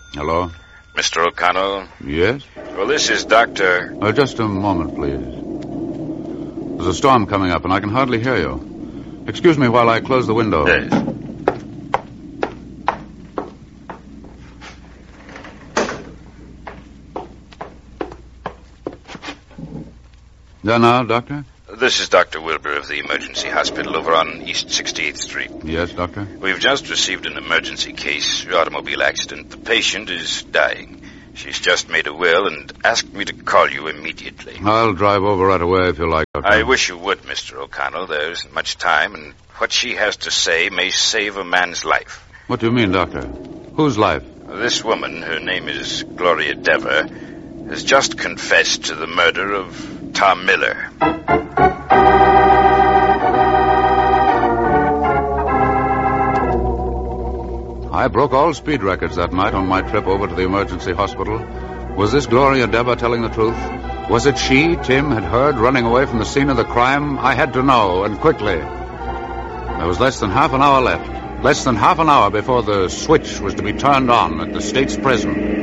Hello? Mr. O'Connell? Yes? Well, this is Dr. Just a moment, please. There's a storm coming up, and I can hardly hear you. Excuse me while I close the window. Yes. There now, Doctor? This is Dr. Wilbur of the emergency hospital over on East 68th Street. Yes, Doctor? We've just received an emergency case, automobile accident. The patient is dying. She's just made a will and asked me to call you immediately. I'll drive over right away if you like, Doctor. I wish you would, Mr. O'Connell. There isn't much time, and what she has to say may save a man's life. What do you mean, Doctor? Whose life? This woman, her name is Gloria Dever, has just confessed to the murder of Tom Miller. I broke all speed records that night on my trip over to the emergency hospital. Was this Gloria Dever telling the truth? Was it she Tim had heard running away from the scene of the crime? I had to know, and quickly. There was less than half an hour left. Less than half an hour before the switch was to be turned on at the state's prison.